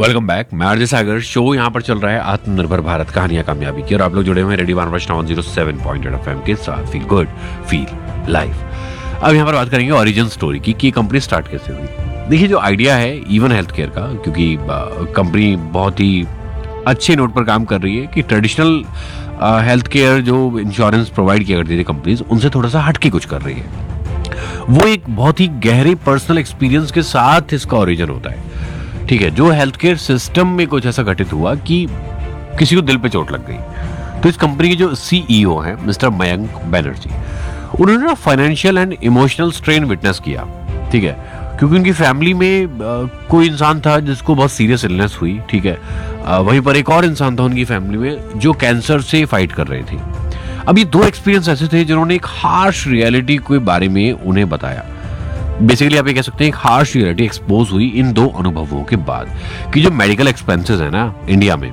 Welcome back. मैं RJ सागर। Show यहाँ पर चल रहा है आत्मनिर्भर भारत कहानियां कामयाबी की, और आप लोग जुड़े हुए हैं रेडियो 107.8 FM के साथ। Feel good feel life. अब यहाँ पर बात करेंगे ओरिजिन स्टोरी की कि कंपनी स्टार्ट कैसे हुई। देखिए, जो आइडिया है इवन हेल्थ केयर का, क्योंकि कंपनी बहुत ही अच्छे नोट पर काम कर रही है कि ट्रेडिशनल हेल्थ केयर जो इंश्योरेंस प्रोवाइड किया करती थी कंपनीज, उनसे थोड़ा सा हटके कुछ कर रही है। वो एक बहुत ही गहरे पर्सनल एक्सपीरियंस के साथ इसका ओरिजिन होता है। ठीक है, जो हेल्थ केयर सिस्टम में कुछ ऐसा घटित हुआ कि किसी को दिल पे चोट लग गई। तो इस कंपनी के जो सीईओ हैं मिस्टर मयंक बनर्जी, उन्होंने ना financial and emotional strain witness किया। ठीक है, क्योंकि उनकी फैमिली में कोई इंसान था जिसको बहुत सीरियस इलनेस हुई। ठीक है, वहीं पर एक और इंसान था उनकी फैमिली में जो कैंसर से फाइट कर रहे थे। अब ये दो एक्सपीरियंस ऐसे थे जिन्होंने एक हार्श रियलिटी के बारे में उन्हें बताया। बेसिकली आप ये कह सकते हैं एक हार्श रियलिटी एक्सपोज हुई इन दो अनुभवों के बाद कि जो मेडिकल एक्सपेंसेस है ना इंडिया में,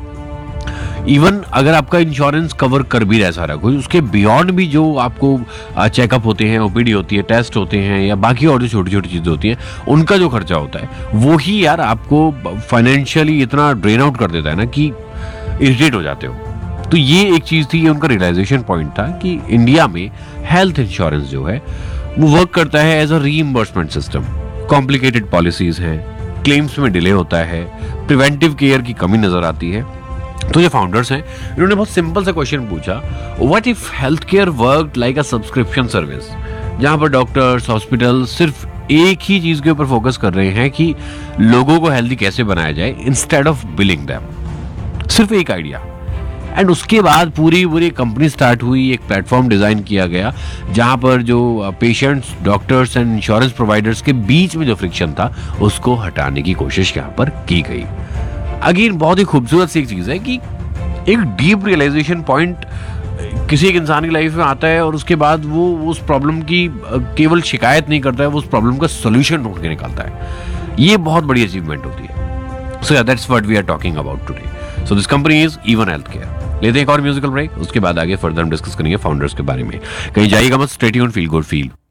इवन अगर आपका इंश्योरेंस कवर कर भी रहा है सारा कुछ, उसके बियॉन्ड भी जो आपको चेकअप होते हैं, ओपीडी होती है, टेस्ट होते हैं, या बाकी और जो छोटी छोटी चीजें होती हैं, उनका जो खर्चा होता है वो ही यार आपको फाइनेंशियली इतना ड्रेन आउट कर देता है ना कि इरिटेट हो जाते हो। तो ये एक चीज थी, ये उनका रियलाइजेशन पॉइंट था कि इंडिया में हेल्थ इंश्योरेंस जो है वो वर्क करता है as a reimbursement system. Complicated policies हैं, क्लेम्स में डिले होता है, प्रिवेंटिव केयर की कमी नजर आती है। तो जो फाउंडर्स हैं इन्होंने बहुत सिंपल सा क्वेश्चन पूछा, what if health care worked like a subscription service, जहां पर डॉक्टर्स हॉस्पिटल सिर्फ एक ही चीज के ऊपर फोकस कर रहे हैं कि लोगों को हेल्दी कैसे बनाया जाए इंस्टेड ऑफ बिलिंग देम। सिर्फ एक आइडिया। एंड उसके बाद पूरी कंपनी स्टार्ट हुई, एक प्लेटफॉर्म डिजाइन किया गया जहां पर जो patients, doctors and insurance providers के बीच में जो फ्रिक्शन था उसको हटाने की कोशिश यहां पर की गई। अगेन बहुत ही खूबसूरत सी एक चीज है कि एक डीप रियलाइजेशन पॉइंट किसी एक इंसान की लाइफ में आता है और उसके बाद वो उस प्रॉब्लम की केवल शिकायत नहीं करता है, वो उस प्रॉब्लम का सोल्यूशन ढूंढ के निकालता है। ये बहुत बड़ी अचीवमेंट होती है। So that's what we are talking about today. So this company is even health care. लेते हैं एक और म्यूजिकल ब्रेक, उसके बाद आगे फर्दर हम डिस्कस करेंगे फाउंडर्स के बारे में। कहीं जाइएगा मत, stay tuned, feel good feel